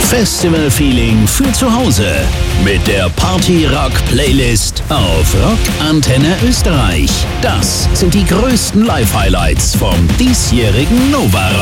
Festival-Feeling für zu Hause mit der Party-Rock-Playlist auf Rock Antenne Österreich. Das sind die größten Live-Highlights vom diesjährigen Nova